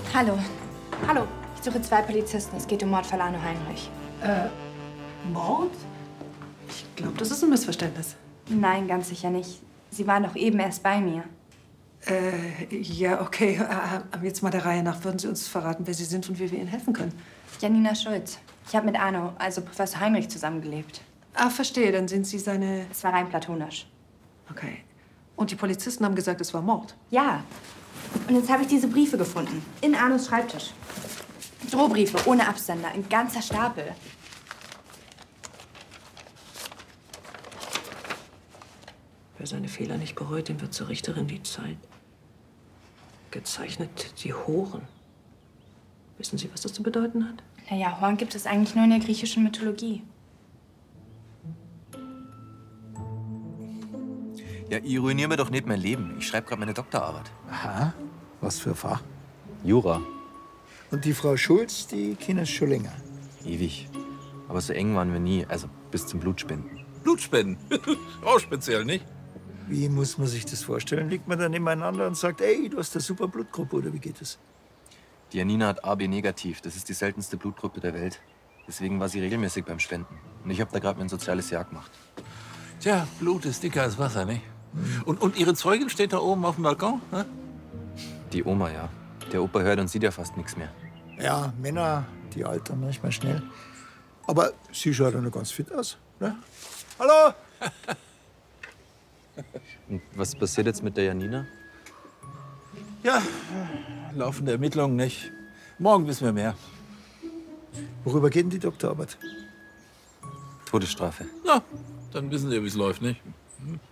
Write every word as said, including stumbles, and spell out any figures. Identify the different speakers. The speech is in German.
Speaker 1: Hallo. Hallo. Ich suche zwei Polizisten. Es geht um Mordfall Arno Heinrich.
Speaker 2: Äh, Mord? Ich glaube, das ist ein Missverständnis.
Speaker 1: Nein, ganz sicher nicht. Sie waren doch eben erst bei mir.
Speaker 2: Äh, ja, okay. Äh, aber jetzt mal der Reihe nach. Würden Sie uns verraten, wer Sie sind und wie wir Ihnen helfen können?
Speaker 1: Janina Schulz. Ich habe mit Arno, also Professor Heinrich, zusammengelebt.
Speaker 2: Ah, verstehe. Dann sind Sie seine...
Speaker 1: Es war rein platonisch.
Speaker 2: Okay. Und die Polizisten haben gesagt, es war Mord?
Speaker 1: Ja. Und jetzt habe ich diese Briefe gefunden. In Arnos Schreibtisch. Drohbriefe ohne Absender. Ein ganzer Stapel.
Speaker 2: Wer seine Fehler nicht bereut, dem wird zur Richterin die Zeit. Gezeichnet die Horen. Wissen Sie, was das zu bedeuten hat?
Speaker 1: Naja, Horn gibt es eigentlich nur in der griechischen Mythologie.
Speaker 3: Ja, ich ruiniere mir doch nicht mein Leben. Ich schreibe gerade meine Doktorarbeit.
Speaker 4: Aha, was für ein Fach?
Speaker 3: Jura.
Speaker 4: Und die Frau Schulz, die kennt es schon länger.
Speaker 3: Ewig. Aber so eng waren wir nie. Also bis zum Blutspenden.
Speaker 5: Blutspenden? Auch speziell, nicht?
Speaker 4: Wie muss man sich das vorstellen? Liegt man da nebeneinander und sagt, ey, du hast eine super Blutgruppe, oder wie geht das?
Speaker 3: Die Janina hat A B negativ. Das ist die seltenste Blutgruppe der Welt. Deswegen war sie regelmäßig beim Spenden. Und ich habe da gerade mein soziales Jahr gemacht.
Speaker 5: Tja, Blut ist dicker als Wasser, nicht? Und, und Ihre Zeugin steht da oben auf dem Balkon? Ne?
Speaker 3: Die Oma, ja. Der Opa hört und sieht ja fast nichts mehr.
Speaker 4: Ja, Männer, die altern manchmal schnell. Aber sie schaut ja noch ganz fit aus, ne? Hallo?
Speaker 3: Und was passiert jetzt mit der Janina?
Speaker 5: Ja, laufende Ermittlungen, nicht? Morgen wissen wir mehr.
Speaker 4: Worüber geht denn die Doktorarbeit?
Speaker 3: Todesstrafe.
Speaker 5: Na, dann wissen Sie, wie es läuft, nicht? Hm?